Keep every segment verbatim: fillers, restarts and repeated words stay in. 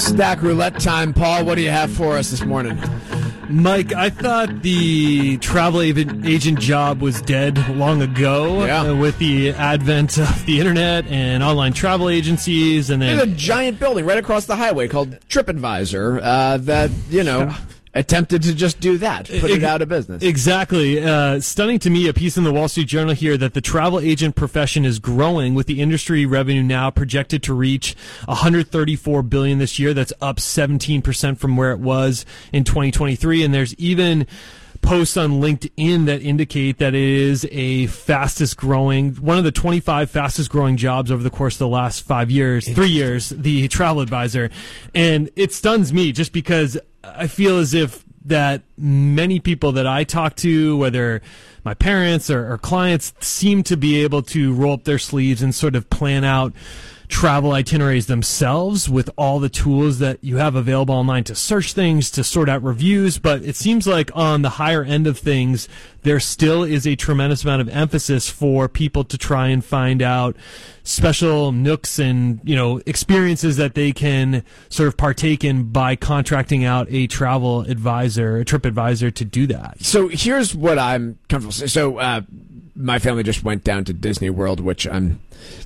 Stack roulette time. Paul, what do you have for us this morning? Mike, I thought the travel agent job was dead long ago yeah. uh, with the advent of the internet and online travel agencies. And then there's a giant building right across the highway called TripAdvisor uh, that, you know... Yeah. attempted to just do that, put it out of business. Exactly. Uh, stunning to me, a piece in the Wall Street Journal here that the travel agent profession is growing, with the industry revenue now projected to reach one hundred thirty-four billion dollars this year. That's up seventeen percent from where it was in twenty twenty-three. And there's even posts on LinkedIn that indicate that it is a fastest growing, one of the twenty-five fastest growing jobs over the course of the last five years, three years, the travel advisor. And it stuns me just because I feel as if that many people that I talk to, whether my parents or, or clients, seem to be able to roll up their sleeves and sort of plan out travel itineraries themselves with all the tools that you have available online to search things, to sort out reviews. But it seems like on the higher end of things, there still is a tremendous amount of emphasis for people to try and find out special nooks and, you know, experiences that they can sort of partake in by contracting out a travel advisor, a trip advisor to do that. So here's what I'm comfortable. So uh, my family just went down to Disney World, which I'm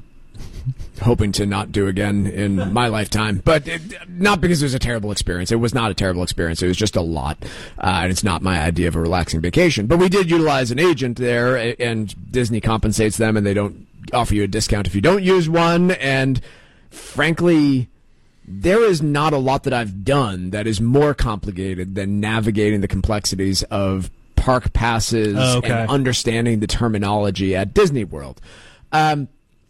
hoping to not do again in my lifetime, but it, not because it was a terrible experience. It was not a terrible experience. It was just a lot, uh, and it's not my idea of a relaxing vacation. But we did utilize an agent there, and Disney compensates them, and they don't offer you a discount if you don't use one. And frankly, there is not a lot that I've done that is more complicated than navigating the complexities of park passes oh, okay. and understanding the terminology at Disney World. Um,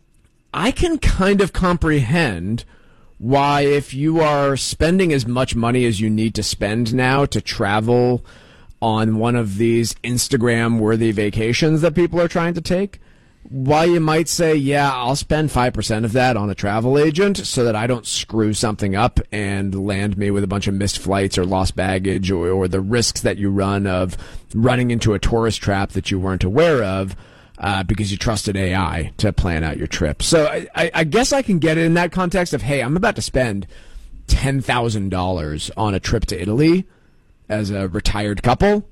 I can kind of comprehend why, if you are spending as much money as you need to spend now to travel on one of these Instagram-worthy vacations that people are trying to take, why you might say, yeah, I'll spend five percent of that on a travel agent so that I don't screw something up and land me with a bunch of missed flights or lost baggage, or, or the risks that you run of running into a tourist trap that you weren't aware of. Uh, because you trusted A I to plan out your trip. So I, I, I guess I can get it in that context of, hey, I'm about to spend ten thousand dollars on a trip to Italy as a retired couple.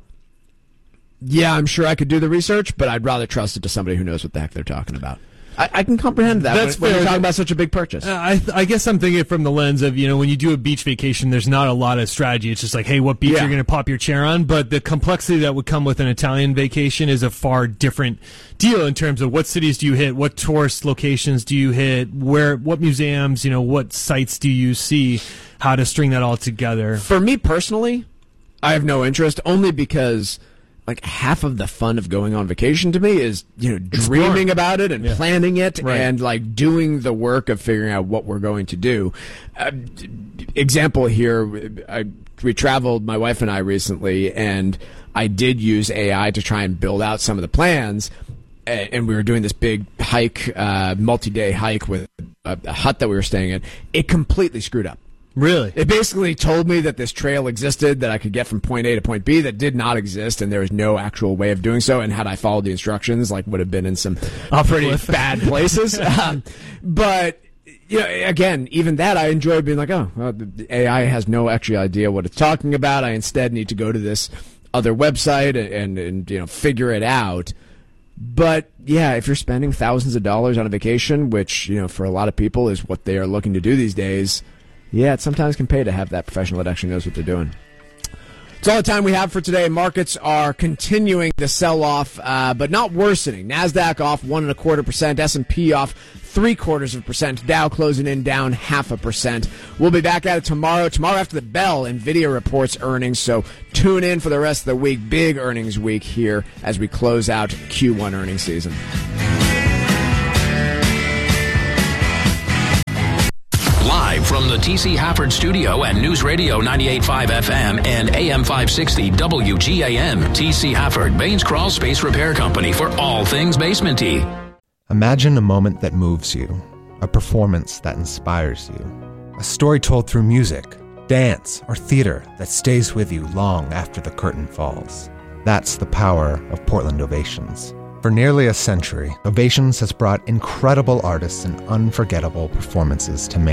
Yeah, I'm sure I could do the research, but I'd rather trust it to somebody who knows what the heck they're talking about. I, I can comprehend that. That's when, when fair. you're talking about such a big purchase. Uh, I, I guess I'm thinking from the lens of, you know, when you do a beach vacation, there's not a lot of strategy. It's just like, hey, what beach yeah. you're going to pop your chair on? But the complexity that would come with an Italian vacation is a far different deal in terms of what cities do you hit, what tourist locations do you hit, where, what museums, you know, what sites do you see, how to string that all together. For me personally, I have no interest, only because like half of the fun of going on vacation to me is, you know, dreaming about it and yeah. planning it right. and like doing the work of figuring out what we're going to do. Uh, example here, I, we traveled, my wife and I, recently, and I did use A I to try and build out some of the plans. And we were doing this big hike, uh, multi-day hike with a, a hut that we were staying in. It completely screwed up. Really? It basically told me that this trail existed that I could get from point A to point B that did not exist, and there was no actual way of doing so. And had I followed the instructions, like, would have been in some pretty bad places. um, but, you know, again, even that, I enjoyed being like, oh, well, the A I has no actual idea what it's talking about. I instead need to go to this other website and, and, and you know, figure it out. But, yeah, if you're spending thousands of dollars on a vacation, which, you know, for a lot of people is what they are looking to do these days, yeah, it sometimes can pay to have that professional that actually knows what they're doing. It's all the time we have for today. Markets are continuing the sell-off, uh, but not worsening. NASDAQ off one and a quarter percent. S and P off three quarters of a percent. Dow closing in down half a percent. We'll be back at it tomorrow. Tomorrow after the bell, NVIDIA reports earnings, so tune in for the rest of the week. Big earnings week here as we close out Q one earnings season. Live from the T C Hafford studio at News Radio ninety-eight point five F M and A M five sixty W G A M. T C Hafford, Baines Crawl Space Repair Company for all things basement-y. Imagine a moment that moves you, a performance that inspires you, a story told through music, dance, or theater that stays with you long after the curtain falls. That's the power of Portland Ovations. For nearly a century, Ovations has brought incredible artists and unforgettable performances to Maine.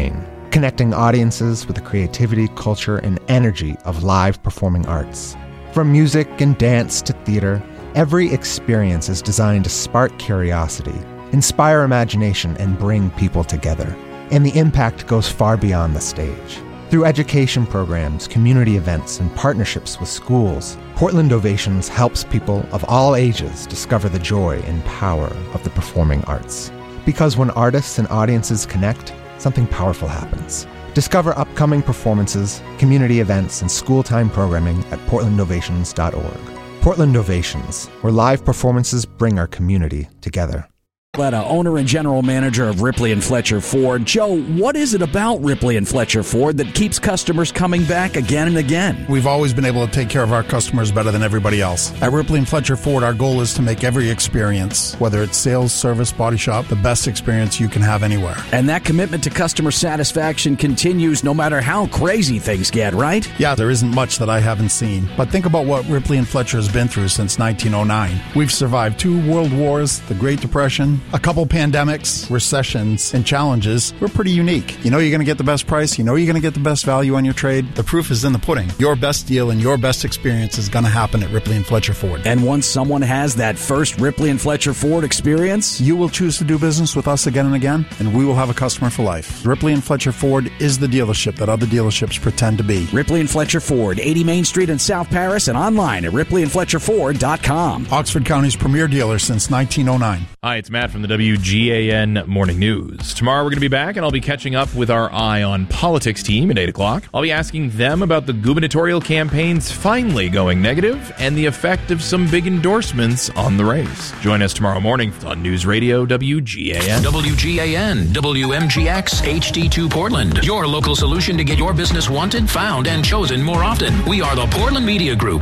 connecting audiences with the creativity, culture, and energy of live performing arts. From music and dance to theater, every experience is designed to spark curiosity, inspire imagination, and bring people together. And the impact goes far beyond the stage. Through education programs, community events, and partnerships with schools, Portland Ovations helps people of all ages discover the joy and power of the performing arts. Because when artists and audiences connect, something powerful happens. Discover upcoming performances, community events, and school-time programming at portland ovations dot org. Portland Ovations, where live performances bring our community together. Owner and general manager of Ripley and Fletcher Ford. Joe, what is it about Ripley and Fletcher Ford that keeps customers coming back again and again? We've always been able to take care of our customers better than everybody else. At Ripley and Fletcher Ford, our goal is to make every experience, whether it's sales, service, body shop, the best experience you can have anywhere. And that commitment to customer satisfaction continues no matter how crazy things get, right? Yeah, there isn't much that I haven't seen. But think about what Ripley and Fletcher has been through since nineteen oh nine. We've survived two world wars, the Great Depression, a couple pandemics, recessions, and challenges. We're pretty unique. You know you're going to get the best price. You know you're going to get the best value on your trade. The proof is in the pudding. Your best deal and your best experience is going to happen at Ripley and Fletcher Ford. And once someone has that first Ripley and Fletcher Ford experience, you will choose to do business with us again and again, and we will have a customer for life. Ripley and Fletcher Ford is the dealership that other dealerships pretend to be. Ripley and Fletcher Ford, eighty Main Street in South Paris, and online at ripley and fletcher ford dot com. Oxford County's premier dealer since nineteen oh nine. Hi, it's Matt from the W G A N Morning News. Tomorrow we're going to be back, and I'll be catching up with our Eye on Politics team at eight o'clock. I'll be asking them about the gubernatorial campaigns finally going negative and the effect of some big endorsements on the race. Join us tomorrow morning on News Radio W G A N. W G A N, W M G X, H D two Portland. Your local solution to get your business wanted, found, and chosen more often. We are the Portland Media Group.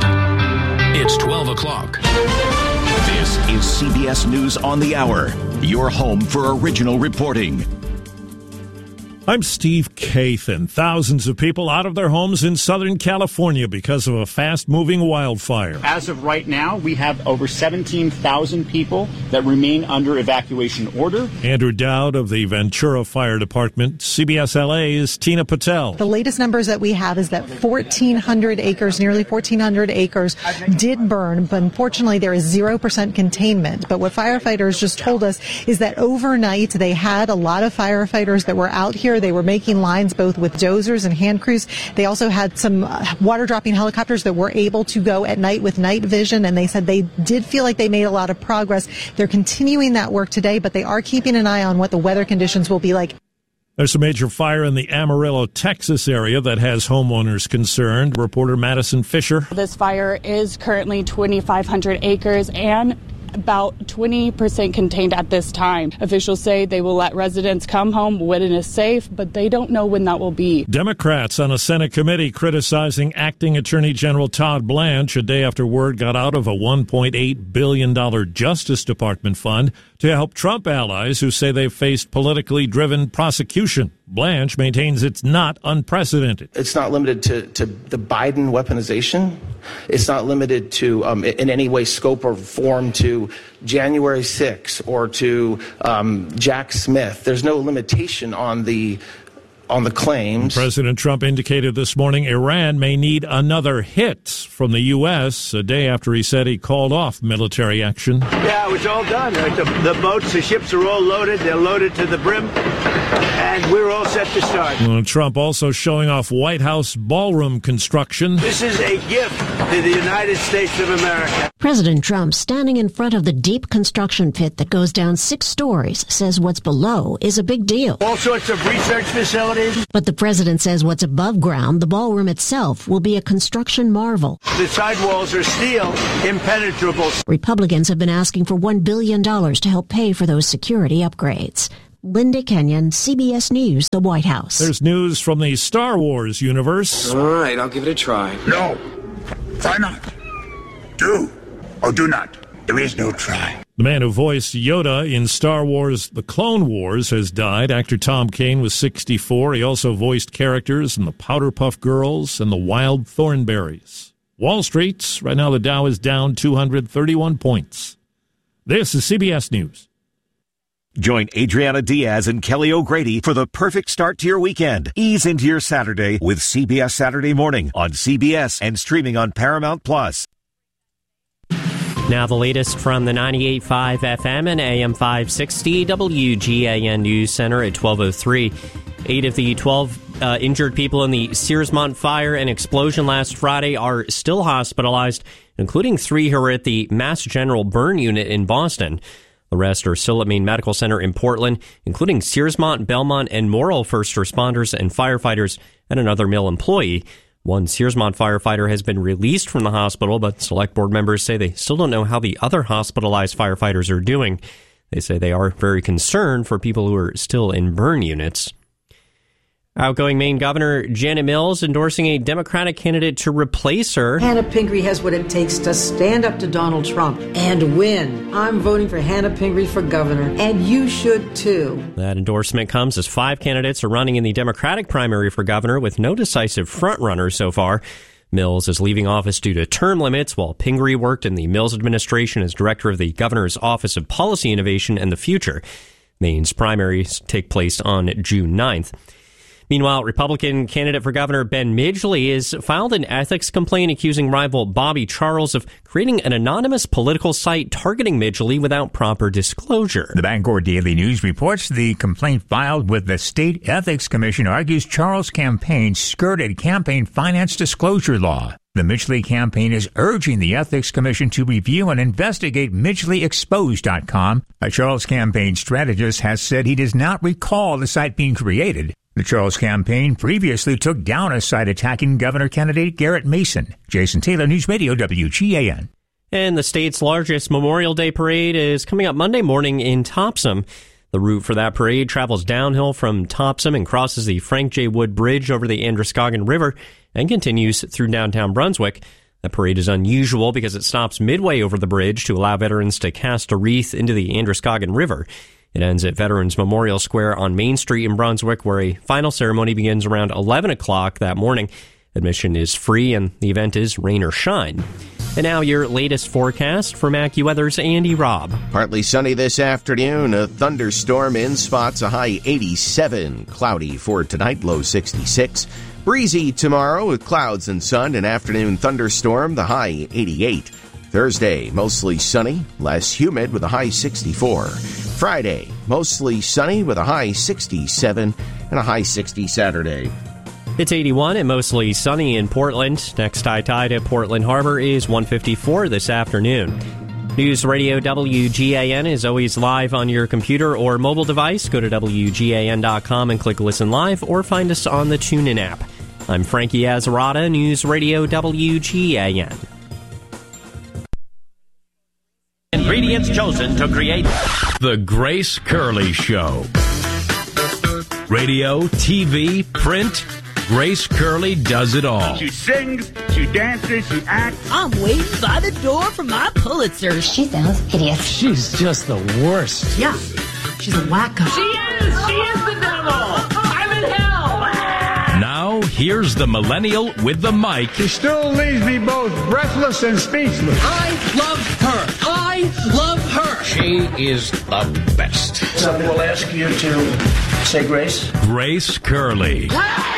It's twelve o'clock. This is C B S News on the Hour, your home for original reporting. I'm Steve Kathan. Thousands of people out of their homes in Southern California because of a fast-moving wildfire. As of right now, we have over seventeen thousand people that remain under evacuation order. Andrew Dowd of the Ventura Fire Department. C B S L A's Tina Patel. The latest numbers that we have is that fourteen hundred acres, nearly fourteen hundred acres, did burn, but unfortunately there is zero percent containment. But what firefighters just told us is that overnight they had a lot of firefighters that were out here. They were making lines both with dozers and hand crews. They also had some uh, water dropping helicopters that were able to go at night with night vision, and they said they did feel like they made a lot of progress. They're continuing that work today, but they are keeping an eye on what the weather conditions will be like. There's a major fire in the Amarillo, Texas area that has homeowners concerned. Reporter Madison Fisher. This fire is currently twenty-five hundred acres and about twenty percent contained at this time. Officials say they will let residents come home when it is safe, but they don't know when that will be. Democrats on a Senate committee criticizing acting Attorney General Todd Blanche a day after word got out of a one point eight billion dollars Justice Department fund to help Trump allies who say they've faced politically driven prosecution. Blanche maintains it's not unprecedented. It's not limited to, to the Biden weaponization. It's not limited to, um, in any way, scope or form to January sixth or to um, Jack Smith. There's no limitation on the on the claims. President Trump indicated this morning Iran may need another hit from the U S a day after he said he called off military action. Yeah, it's all done. The, the boats, the ships are all loaded. They're loaded to the brim, and we're all set to start. Well, Trump also showing off White House ballroom construction. This is a gift to the United States of America. President Trump, standing in front of the deep construction pit that goes down six stories, says what's below is a big deal. All sorts of research facilities. But the president says what's above ground, the ballroom itself, will be a construction marvel. The sidewalls are steel, impenetrable. Republicans have been asking for one billion dollars to help pay for those security upgrades. Linda Kenyon, C B S News, the White House. There's news from the Star Wars universe. All right, I'll give it a try. No, try not. Do or do not. There is no try. The man who voiced Yoda in Star Wars The Clone Wars has died. Actor Tom Kane was sixty-four. He also voiced characters in the Powderpuff Girls and the Wild Thornberrys. Wall Street, right now the Dow is down two hundred thirty-one points. This is C B S News. Join Adriana Diaz and Kelly O'Grady for the perfect start to your weekend. Ease into your Saturday with C B S Saturday Morning on C B S and streaming on Paramount Plus. Now the latest from the ninety-eight point five F M and A M five sixty W G A N News Center at twelve oh three. Eight of the twelve uh, injured people in the Searsmont fire and explosion last Friday are still hospitalized, including three who are at the Mass General burn unit in Boston. The rest are still at Maine Medical Center in Portland, including Searsmont, Belmont, and Morrill first responders and firefighters and another mill employee. One Searsmont firefighter has been released from the hospital, but select board members say they still don't know how the other hospitalized firefighters are doing. They say they are very concerned for people who are still in burn units. Outgoing Maine Governor Janet Mills endorsing a Democratic candidate to replace her. Hannah Pingree has what it takes to stand up to Donald Trump and win. I'm voting for Hannah Pingree for governor, and you should too. That endorsement comes as five candidates are running in the Democratic primary for governor with no decisive frontrunner so far. Mills is leaving office due to term limits, while Pingree worked in the Mills administration as director of the governor's Office of Policy Innovation and the Future. Maine's primaries take place on June ninth. Meanwhile, Republican candidate for governor Ben Midgley has filed an ethics complaint accusing rival Bobby Charles of creating an anonymous political site targeting Midgley without proper disclosure. The Bangor Daily News reports the complaint filed with the State Ethics Commission argues Charles' campaign skirted campaign finance disclosure law. The Midgley campaign is urging the Ethics Commission to review and investigate Midgley Exposed dot com. A Charles campaign strategist has said he does not recall the site being created. The Charles campaign previously took down a site attacking governor candidate Garrett Mason. Jason Taylor, News Radio W G A N. And the state's largest Memorial Day parade is coming up Monday morning in Topsom. The route for that parade travels downhill from Topsom and crosses the Frank J. Wood Bridge over the Androscoggin River and continues through downtown Brunswick. The parade is unusual because it stops midway over the bridge to allow veterans to cast a wreath into the Androscoggin River. It ends at Veterans Memorial Square on Main Street in Brunswick, where a final ceremony begins around eleven o'clock that morning. Admission is free, and the event is rain or shine. And now your latest forecast from AccuWeather's Andy Robb. Partly sunny this afternoon, a thunderstorm in spots, a high eighty-seven. Cloudy for tonight, low sixty-six. Breezy tomorrow with clouds and sun, an afternoon thunderstorm, the high eighty-eight. Thursday, mostly sunny, less humid with a high sixty-four. Friday, mostly sunny with a high sixty-seven and a high sixty Saturday. It's eighty-one and mostly sunny in Portland. Next high tide at Portland Harbor is one fifty-four this afternoon. News Radio W G A N is always live on your computer or mobile device. Go to W G A N dot com and click Listen Live or find us on the TuneIn app. I'm Frankie Azarata, News Radio W G A N. Ingredients chosen to create The Grace Curley Show. Radio, T V, print, Grace Curley does it all. She sings, she dances, she acts. I'm waiting by the door for my Pulitzer. She sounds hideous. She's just the worst. Yeah, she's a wacko. She is! She is the devil! I'm in hell! Now, here's the millennial with the mic. She still leaves me both breathless and speechless. I love her. I love her. She is the best. Somebody will ask you to say grace. Grace Curley.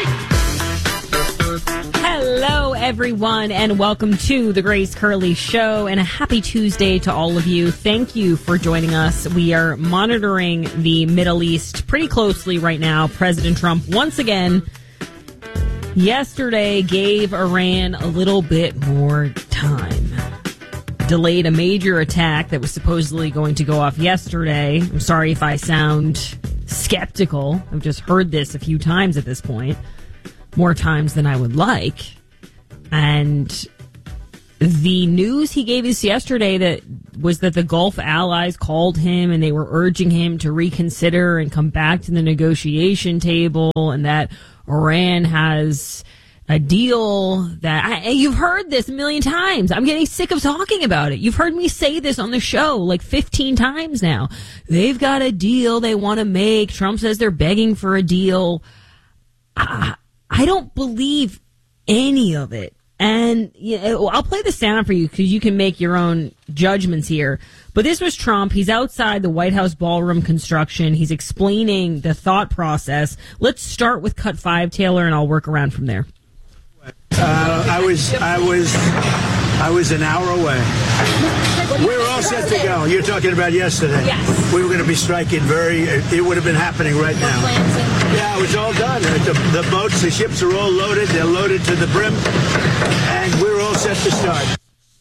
Hello, everyone, and welcome to the Grace Curley Show, and a happy Tuesday to all of you. Thank you for joining us. We are monitoring the Middle East pretty closely right now. President Trump, once again, yesterday gave Iran a little bit more time. Delayed a major attack that was supposedly going to go off yesterday. I'm sorry if I sound skeptical. I've just heard this a few times at this point. More times than I would like. And the news he gave us yesterday that was that the Gulf allies called him and they were urging him to reconsider and come back to the negotiation table, and that Iran has a deal that I, you've heard this a million times. I'm getting sick of talking about it. You've heard me say this on the show like fifteen times now. They've got a deal they want to make. Trump says they're begging for a deal. I, I don't believe any of it. And you know, I'll play the sound for you because you can make your own judgments here. But this was Trump. He's outside the White House ballroom construction. He's explaining the thought process. Let's start with cut five, Taylor, and I'll work around from there. Uh, I was, I was, I was an hour away. We were all set to go. You're talking about yesterday. Yes. We were going to be striking very. It would have been happening right now. Yeah, it was all done. The, the boats, the ships are all loaded. They're loaded to the brim, and we're all set to start.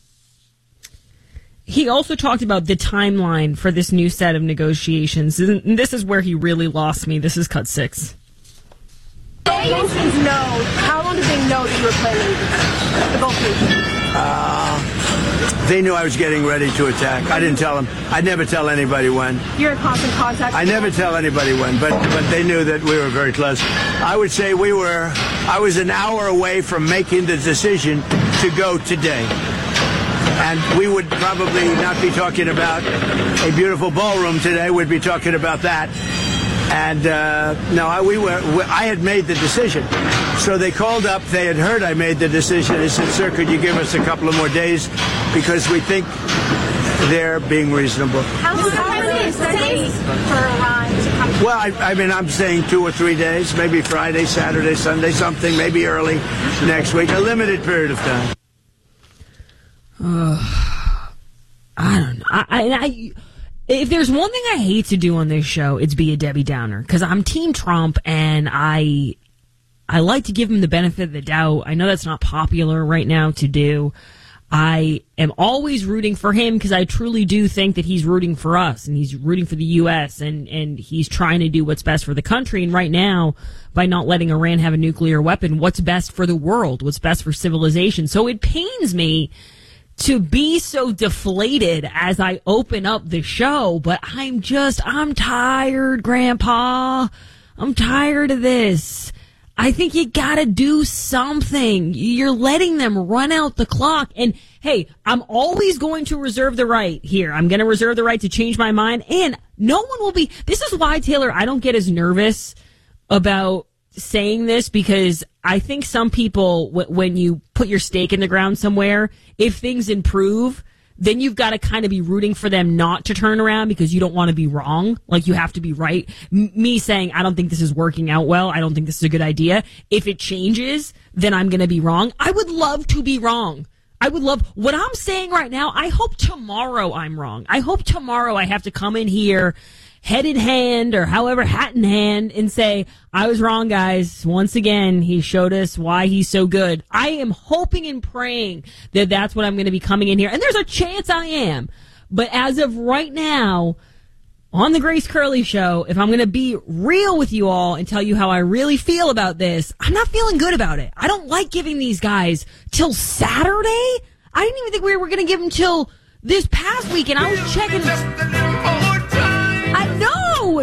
He also talked about the timeline for this new set of negotiations. And this is where he really lost me. This is cut six. Agencies know. How long did they know that you were planning the Gulf region? Uh, they knew I was getting ready to attack. I didn't tell them. I never tell anybody when. You're in constant contact? I never tell anybody when, but but they knew that we were very close. I would say we were, I was an hour away from making the decision to go today. And we would probably not be talking about a beautiful ballroom today. We'd be talking about that. And uh, no, I, we were. I had made the decision, so they called up. They had heard I made the decision. They said, "Sir, could you give us a couple of more days because we think they're being reasonable." How many days for Iran to come? Well, I, I mean, I'm saying two or three days, maybe Friday, Saturday, Sunday, something, maybe early next week, a limited period of time. Uh, I don't know. I. I, I If there's one thing I hate to do on this show, it's be a Debbie Downer. Because I'm Team Trump, and I I like to give him the benefit of the doubt. I know that's not popular right now to do. I am always rooting for him because I truly do think that he's rooting for us, and he's rooting for the U S, and, and he's trying to do what's best for the country. And right now, by not letting Iran have a nuclear weapon, what's best for the world, what's best for civilization. So it pains me to be so deflated as I open up the show, but I'm just, I'm tired, Grandpa. I'm tired of this. I think you gotta do something. You're letting them run out the clock. And hey, I'm always going to reserve the right here. I'm going to reserve the right to change my mind. And no one will be, this is why, Taylor, I don't get as nervous about saying this, because I think some people, w- when you put your stake in the ground somewhere, if things improve, then you've got to kind of be rooting for them not to turn around because you don't want to be wrong. Like, you have to be right. M- me saying, I don't think this is working out well. I don't think this is a good idea. If it changes, then I'm going to be wrong. I would love to be wrong. I would love what I'm saying right now. I hope tomorrow I'm wrong. I hope tomorrow I have to come in here head in hand, or however, hat in hand, and say, I was wrong, guys. Once again, he showed us why he's so good. I am hoping and praying that that's what I'm going to be coming in here. And there's a chance I am. But as of right now, on the Grace Curley Show, if I'm going to be real with you all and tell you how I really feel about this, I'm not feeling good about it. I don't like giving these guys till Saturday. I didn't even think we were going to give them till this past week, and I was checking. I know.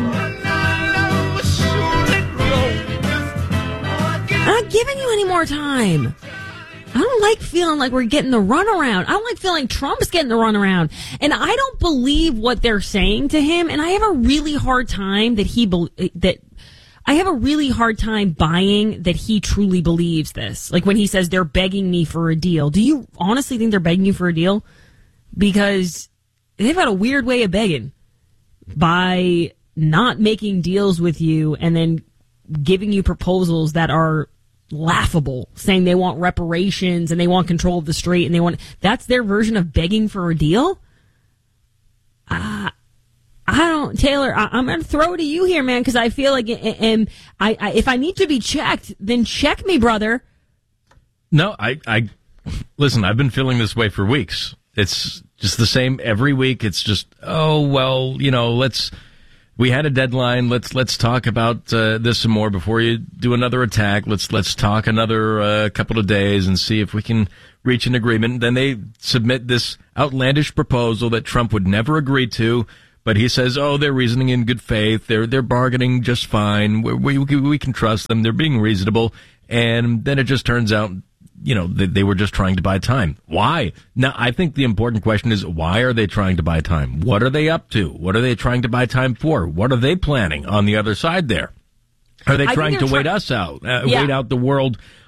I'm not giving you any more time. I don't like feeling like we're getting the runaround. I don't like feeling Trump's getting the runaround. And I don't believe what they're saying to him. And I have a really hard time that he, be- that I have a really hard time buying that he truly believes this. Like when he says they're begging me for a deal. Do you honestly think they're begging you for a deal? Because they've got a weird way of begging. By not making deals with you and then giving you proposals that are laughable, saying they want reparations and they want control of the strait and they want, that's their version of begging for a deal? Uh, I don't, Taylor, I, I'm going to throw it to you here, man, because I feel like and I, I, if I need to be checked, then check me, brother. No, I, I, listen, I've been feeling this way for weeks. It's just the same every week. It's just, oh, well, you know, let's, we had a deadline. Let's, let's talk about uh, this some more before you do another attack. Let's, let's talk another uh, couple of days and see if we can reach an agreement. Then they submit this outlandish proposal that Trump would never agree to. But he says, oh, they're reasoning in good faith. They're, they're bargaining just fine. We, we, we can trust them. They're being reasonable. And then it just turns out, you know, they, they were just trying to buy time. Why? Now, I think the important question is, why are they trying to buy time? What are they up to? What are they trying to buy time for? What are they planning on the other side there? Are they trying to wait try- us out, uh, yeah. wait out the world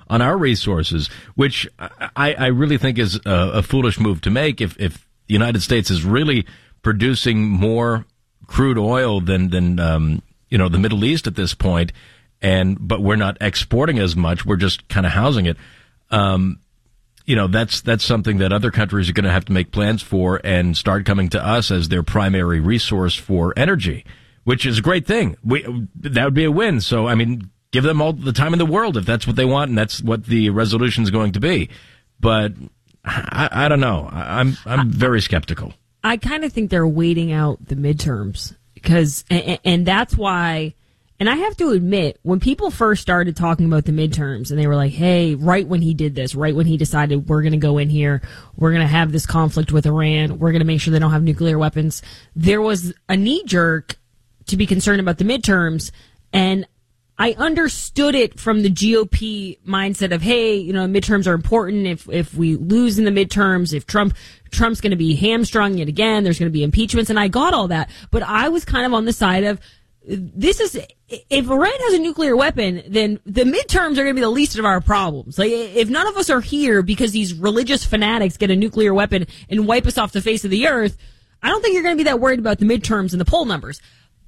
on our resources, which I, I really think is a, a foolish move to make. If, if the United States is really producing more crude oil than, than, um, you know, the Middle East at this point, and, but we're not exporting as much, we're just kind of housing it. Um, you know, that's, that's something that other countries are going to have to make plans for and start coming to us as their primary resource for energy, which is a great thing. We, that would be a win. So, I mean, give them all the time in the world if that's what they want and that's what the resolution is going to be. But I, I don't know. I'm, I'm very skeptical. I kind of think they're waiting out the midterms because, and, and that's why, and I have to admit, when people first started talking about the midterms and they were like, hey, right when he did this, right when he decided we're going to go in here, we're going to have this conflict with Iran, we're going to make sure they don't have nuclear weapons, there was a knee jerk to be concerned about the midterms. And I understood it from the G O P mindset of, hey, you know, midterms are important. If if we lose in the midterms, if Trump Trump's going to be hamstrung yet again, there's going to be impeachments, and I got all that. But I was kind of on the side of, this is, if Iran has a nuclear weapon, then the midterms are going to be the least of our problems. Like, if none of us are here because these religious fanatics get a nuclear weapon and wipe us off the face of the earth, I don't think you're going to be that worried about the midterms and the poll numbers.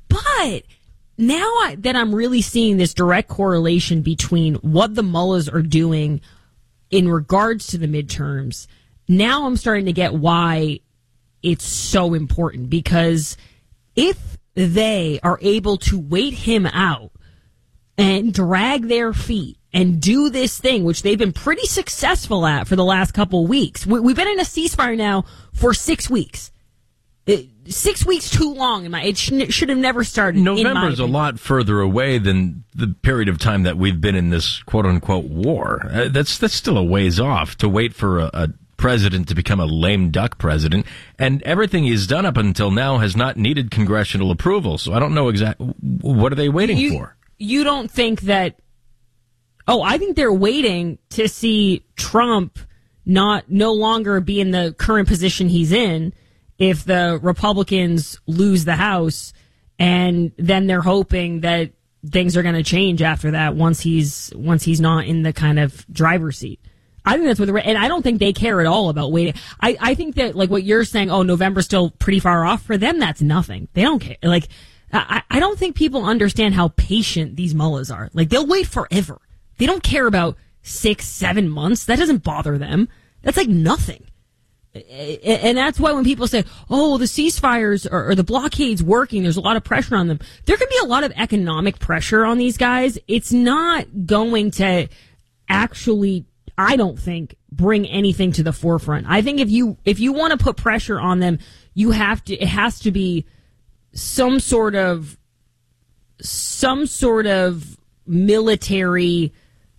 But now I, that I'm really seeing this direct correlation between what the mullahs are doing in regards to the midterms, now I'm starting to get why it's so important. Because if they are able to wait him out and drag their feet and do this thing, which they've been pretty successful at for the last couple of weeks. We've been in a ceasefire now for six weeks. It, six weeks too long. In my, it sh- should have never started. November is a lot further away than the period of time that we've been in this quote unquote war. Uh, that's that's still a ways off to wait for a, a president to become a lame duck president. And everything he's done up until now has not needed congressional approval. So I don't know exactly what are they waiting you, for. You don't think that? Oh, I think they're waiting to see Trump not no longer be in the current position he's in if the Republicans lose the House, and then they're hoping that things are going to change after that once he's once he's not in the kind of driver's seat. I think that's what they're, and I don't think they care at all about waiting. I, I think that, like what you're saying, oh, November's still pretty far off, for them, that's nothing. They don't care. Like, I, I don't think people understand how patient these mullahs are. Like, they'll wait forever. They don't care about six, seven months. That doesn't bother them. That's like nothing. And that's why when people say, oh, the ceasefires or, or the blockade's working, there's a lot of pressure on them. There can be a lot of economic pressure on these guys. It's not going to actually, I don't think, bring anything to the forefront. I think if you if you want to put pressure on them, you have to, it has to be some sort of some sort of military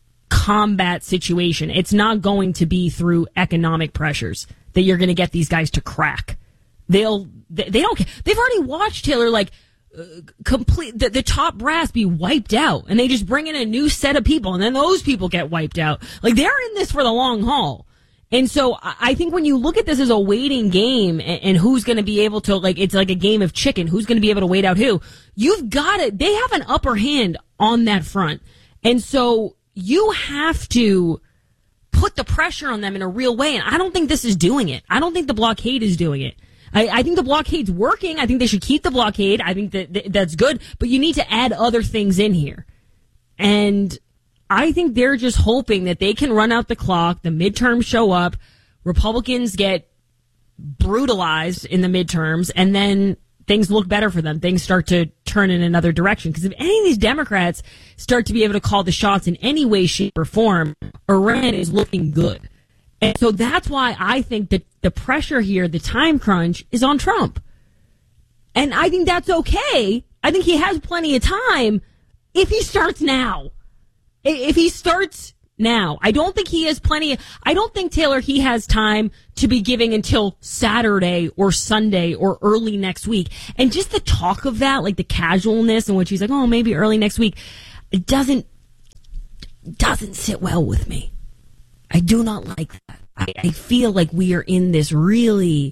combat situation. It's not going to be through economic pressures that you're going to get these guys to crack. They'll, they, they don't, they've already watched Taylor, like, uh, complete, the, the top brass be wiped out, and they just bring in a new set of people, and then those people get wiped out. Like, they're in this for the long haul. And so I think when you look at this as a waiting game and, and who's going to be able to, like, it's like a game of chicken, who's going to be able to wait out who, you've got to, they have an upper hand on that front. And so you have to put the pressure on them in a real way. And I don't think this is doing it. I don't think the blockade is doing it. I, I think the blockade's working. I think they should keep the blockade. I think that th- that's good. But you need to add other things in here. And I think they're just hoping that they can run out the clock. The midterms show up. Republicans get brutalized in the midterms. And then things look better for them. Things start to turn in another direction. Because if any of these Democrats start to be able to call the shots in any way, shape, or form, Iran is looking good. And so that's why I think that the pressure here, the time crunch, is on Trump. And I think that's okay. I think he has plenty of time if he starts now. If he starts now. I don't think he has plenty of, I don't think, Taylor, he has time to be giving until Saturday or Sunday or early next week. And just the talk of that, like the casualness in which he's like, oh, maybe early next week, it doesn't, doesn't sit well with me. I do not like that. I, I feel like we are in this really,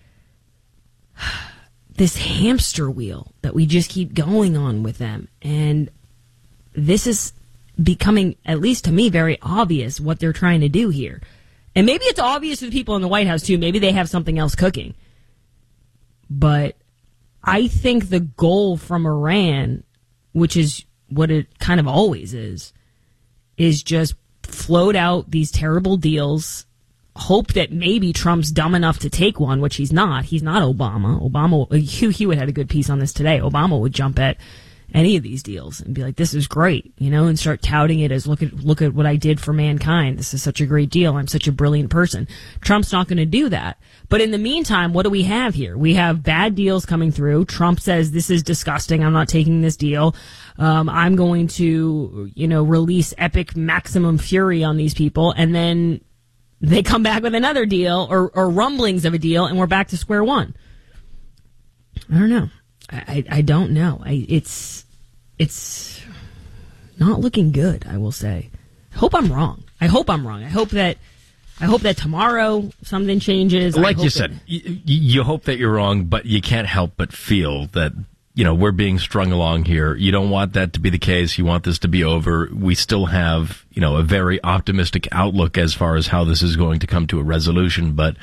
this hamster wheel that we just keep going on with them. And this is, becoming, at least to me, very obvious what they're trying to do here. And maybe it's obvious to the people in the White House, too. Maybe they have something else cooking. But I think the goal from Iran, which is what it kind of always is, is just float out these terrible deals, hope that maybe Trump's dumb enough to take one, which he's not. He's not Obama. Obama, Hugh Hewitt had a good piece on this today. Obama would jump at any of these deals and be like, this is great, you know, and start touting it as, look at look at what I did for mankind. This is such a great deal. I'm such a brilliant person. Trump's not going to do that. But in the meantime, what do we have here? We have bad deals coming through. Trump says, this is disgusting. I'm not taking this deal. Um, I'm going to, you know, release epic maximum fury on these people. And then they come back with another deal or, or rumblings of a deal, and we're back to square one. I don't know. I, I don't know. I, it's it's not looking good, I will say. I hope I'm wrong. I hope I'm wrong. I hope that I hope that tomorrow something changes. Like you said, you, you hope that you're wrong, but you can't help but feel that, you know, we're being strung along here. You don't want that to be the case. You want this to be over. We still have, you know, a very optimistic outlook as far as how this is going to come to a resolution, but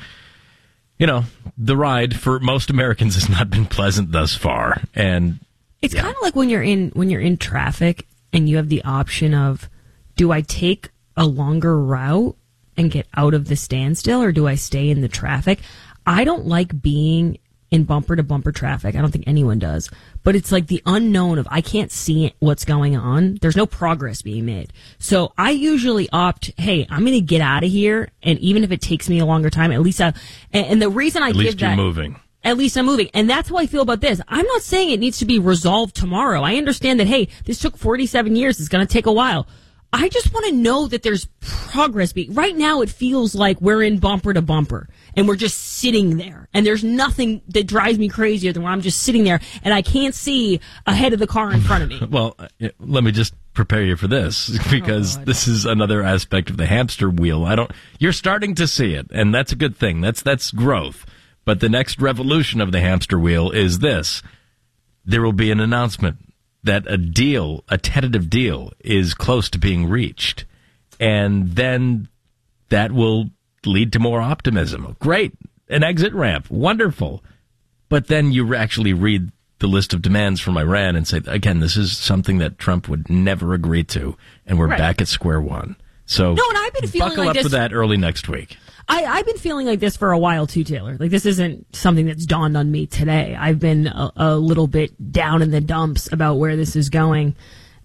you know, the ride for most Americans has not been pleasant thus far. And it's yeah. kind of like when you're in when you're in traffic and you have the option of, do I take a longer route and get out of the standstill, or do I stay in the traffic? I don't like being in bumper to bumper traffic. I don't think anyone does. But it's like the unknown of, I can't see what's going on. There's no progress being made. So I usually opt, hey, I'm going to get out of here. And even if it takes me a longer time, at least I, and, and the reason I at give least you're that, moving. At least I'm moving. And that's how I feel about this. I'm not saying it needs to be resolved tomorrow. I understand that, hey, this took forty-seven years. It's going to take a while. I just want to know that there's progress. Right now, it feels like we're in bumper to bumper, and we're just sitting there. And there's nothing that drives me crazier than when I'm just sitting there, and I can't see ahead of the car in front of me. Well, let me just prepare you for this, because oh, this is another aspect of the hamster wheel. I don't. You're starting to see it, and that's a good thing. That's that's growth. But the next revolution of the hamster wheel is this: there will be an announcement that a deal, a tentative deal, is close to being reached. And then that will lead to more optimism. Great. An exit ramp. Wonderful. But then you actually read the list of demands from Iran and say, again, this is something that Trump would never agree to. And we're right. back at square one. So no, and I've been feeling buckle like up this for that early next week. I, I've been feeling like this for a while too, Taylor. Like, this isn't something that's dawned on me today. I've been a, a little bit down in the dumps about where this is going,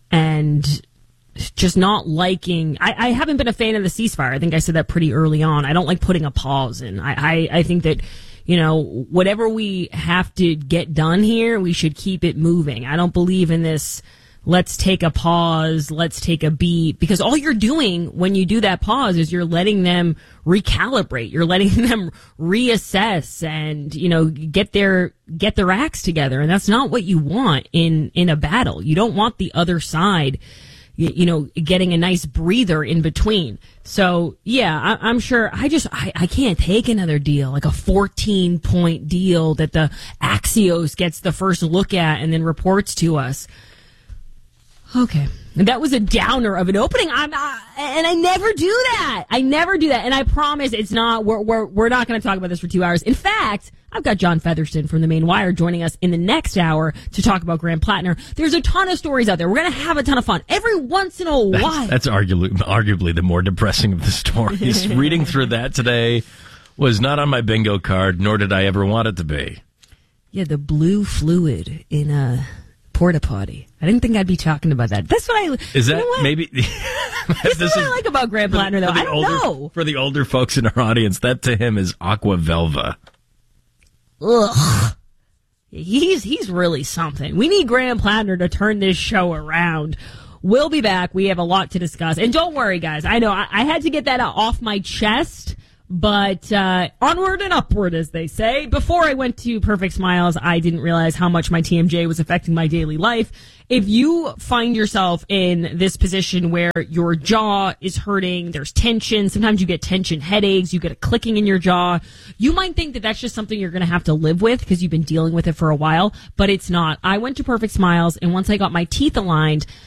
and just not liking. I, I haven't been a fan of the ceasefire. I think I said that pretty early on. I don't like putting a pause in. I, I, I think that, you know, whatever we have to get done here, we should keep it moving. I don't believe in this, let's take a pause, let's take a beat, because all you're doing when you do that pause is you're letting them recalibrate. You're letting them reassess and, you know, get their, get their acts together. And that's not what you want in, in a battle. You don't want the other side, you, you know, getting a nice breather in between. So, yeah, I, I'm sure I just, I, I can't take another deal, like a fourteen point deal that the Axios gets the first look at and then reports to us. Okay. And that was a downer of an opening. I'm uh, and I never do that. I never do that. And I promise it's not, we're, we're, we're not going to talk about this for two hours. In fact, I've got John Featherston from the Main Wire joining us in the next hour to talk about Graham Plattner. There's a ton of stories out there. We're going to have a ton of fun every once in a while. That's, that's arguably, arguably the more depressing of the stories. Reading through that today was not on my bingo card, nor did I ever want it to be. Yeah, the blue fluid in a porta potty. I didn't think I'd be talking about that. That's what I. Is that you know maybe? this, this is what I like about Graham Plattner, though. I don't older, know. For the older folks in our audience, that to him is aqua velva. Ugh. He's he's really something. We need Graham Plattner to turn this show around. We'll be back. We have a lot to discuss, and don't worry, guys. I know I, I had to get that off my chest. But uh, onward and upward, as they say. Before I went to Perfect Smiles, I didn't realize how much my T M J was affecting my daily life. If you find yourself in this position where your jaw is hurting, there's tension, sometimes you get tension headaches, you get a clicking in your jaw, you might think that that's just something you're going to have to live with because you've been dealing with it for a while, but it's not. I went to Perfect Smiles, and once I got my teeth aligned,